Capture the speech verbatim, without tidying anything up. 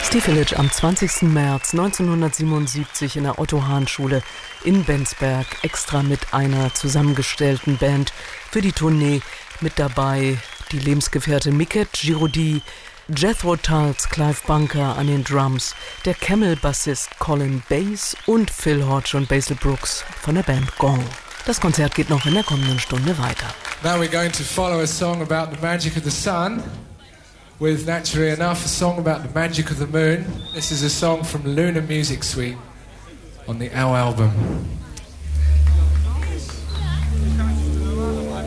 Steve Village am zwanzigsten März neunzehnhundertsiebenundsiebzig in der Otto-Hahn-Schule in Bensberg, extra mit einer zusammengestellten Band für die Tournee. Mit dabei die Lebensgefährtin Miquette Giroudi, Jethro Tulls Clive Bunker an den Drums, der Camel-Bassist Colin Bass und Phil Hodge und Basil Brooks von der Band Gong. Das Konzert geht noch in der kommenden Stunde weiter. Now we're going to follow a song about the magic of the sun with, naturally enough, a song about the magic of the moon. This is a song from Lunar Music Suite on the Owl album.